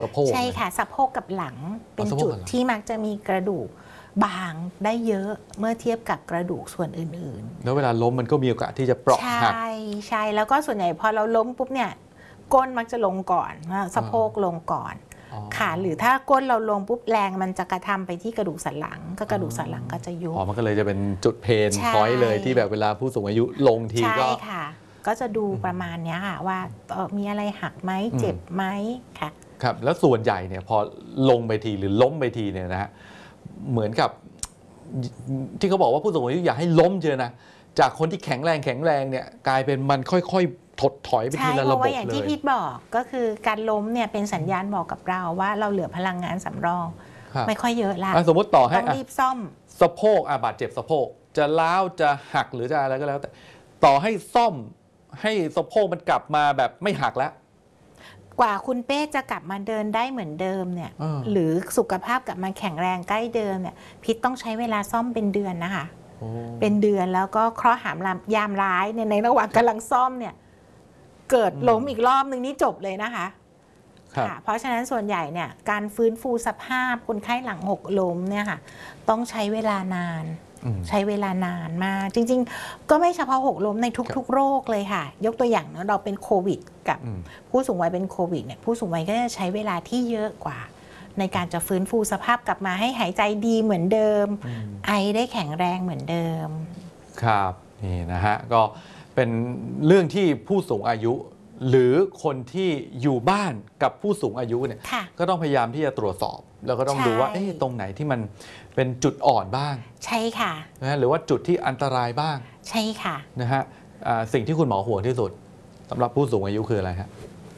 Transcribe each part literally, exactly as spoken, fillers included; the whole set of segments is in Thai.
สะโพกใช่ค่ะสะโพกกับหลังเป็นจุดที่มักจะมีกระดูกบางได้เยอะเมื่อเทียบกับกระดูกส่วนอื่นๆแล้วเวลาล้มมันก็มีโอกาสที่จะเปราะหักใช่ใช่แล้วก็ส่วนใหญ่พอเราล้มปุ๊บเนี่ยก้นมักจะลงก่อนสะโพกลงก่อนค่ะหรือถ้าก้นเราลงปุ๊บแรงมันจะกระทำไปที่กระดูกสันหลังก็กระดูกสันหลังก็จะยุบอ๋อมันก็เลยจะเป็นจุดเพนพอยต์เลยที่แบบเวลาผู้สูงอายุลงทีก็ใช่ค่ะก็จะดูประมาณนี้ค่ะว่ามีอะไรหักไหมเจ็บไหมค่ะครับแล้วส่วนใหญ่เนี่ยพอลงไปทีหรือล้มไปทีเนี่ยนะฮะเหมือนกับที่เขาบอกว่าผู้สูงอายุอย่าให้ล้มเจอนะจากคนที่แข็งแรงแข็งแรงเนี่ยกลายเป็นมันค่อยๆถดถอยไปทีละระบบเลยใช่เพราะว่าอย่างที่พีทบอกก็คือการล้มเนี่ยเป็นสัญญาณบอกกับเราว่าเราเหลือพลังงานสำรองไม่ค่อยเยอะละสมมติต่อให้ต้องรีบซ่อมสะโพกบาดเจ็บสะโพกจะล้าวจะหักหรือจะอะไรก็แล้วแต่ต่อให้ซ่อมให้สะโพกมันกลับมาแบบไม่หักแล้วกว่าคุณเป้จะกลับมาเดินได้เหมือนเดิมเนี่ยหรือสุขภาพกลับมาแข็งแรงใกล้เดิมเนี่ยพิษต้องใช้เวลาซ่อมเป็นเดือนนะคะเป็นเดือนแล้วก็เคราะห์หามยามร้ายในในระหว่างกำลังซ่อมเนี่ยเกิดล้มอีกรอบนึงนี่จบเลยนะคะค่ะเพราะฉะนั้นส่วนใหญ่เนี่ยการฟื้นฟูสภาพคนไข้หลังหกล้มเนี่ยค่ะต้องใช้เวลานานใช้เวลานานมากจริงๆก็ไม่เฉพาะหกล้มในทุกๆโรคเลยค่ะยกตัวอย่างเนาะเราเป็นโควิดกับผู้สูงวัยเป็นโควิดเนี่ยผู้สูงวัยก็จะใช้เวลาที่เยอะกว่าในการจะฟื้นฟูสภาพกลับมาให้หายใจดีเหมือนเดิมไอได้แข็งแรงเหมือนเดิมครับนี่นะฮะก็เป็นเรื่องที่ผู้สูงอายุหรือคนที่อยู่บ้านกับผู้สูงอายุเนี่ยก็ต้องพยายามที่จะตรวจสอบแล้วก็ต้องดูว่าตรงไหนที่มันเป็นจุดอ่อนบ้างใช่ค่ะนะหรือว่าจุดที่อันตรายบ้างใช่ค่ะนะฮะสิ่งที่คุณหมอห่วงที่สุดสำหรับผู้สูงอายุคืออะไรครับ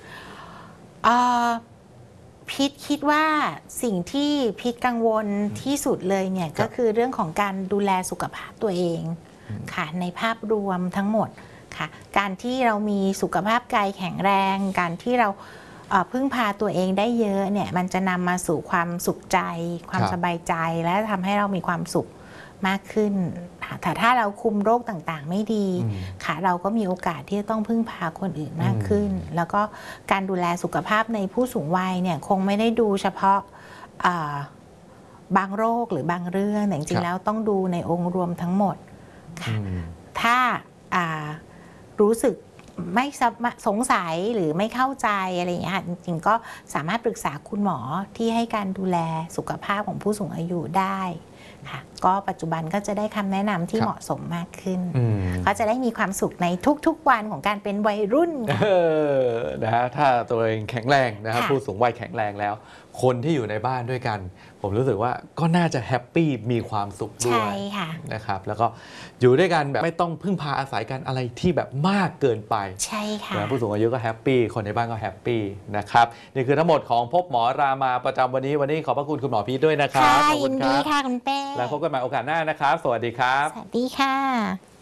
พิษคิดว่าสิ่งที่พิษกังวลที่สุดเลยเนี่ยก็คือเรื่องของการดูแลสุขภาพตัวเองค่ะในภาพรวมทั้งหมดค่ะการที่เรามีสุขภาพกายแข็งแรงการที่เราพึ่งพาตัวเองได้เยอะเนี่ยมันจะนำมาสู่ความสุขใจความสบายใจและทำให้เรามีความสุขมากขึ้นแต่ถ้าเราคุมโรคต่างๆไม่ดีค่ะเราก็มีโอกาสที่จะต้องพึ่งพาคนอื่นมากขึ้นแล้วก็การดูแลสุขภาพในผู้สูงวัยเนี่ยคงไม่ได้ดูเฉพาะบางโรคหรือบางเรื่องแต่จริงๆแล้วต้องดูในองค์รวมทั้งหมดค่ะถ้ารู้สึกไม่สงสัยหรือไม่เข้าใจอะไรอย่างเงี้ยจริงๆก็สามารถปรึกษาคุณหมอที่ให้การดูแลสุขภาพของผู้สูงอายุได้ค่ะก็ปัจจุบันก็จะได้คำแนะนำที่เหมาะสมมากขึ้นก็จะได้มีความสุขในทุกๆวันของการเป็นวัยรุ่นนะฮะถ้าตัวเองแข็งแรงนะครับผู้สูงวัยแข็งแรงแล้วคนที่อยู่ในบ้านด้วยกันผมรู้สึกว่าก็น่าจะแฮปปี้มีความสุขด้วยนะครับแล้วก็อยู่ด้วยกันแบบไม่ต้องพึ่งพาอาศัยกันอะไรที่แบบมากเกินไปใช่ค่ะผู้สูงอายุก็แฮปปี้คนในบ้านก็แฮปปี้นะครับนี่คือทั้งหมดของพบหมอรามาประจำวันนี้วันนี้ขอบพระคุณคุณหมอพีทด้วยนะครับขอบคุณค่ะคุณเป้แล้วพบกันใหม่โอกาสหน้านะครับสวัสดีครับสวัสดีค่ะ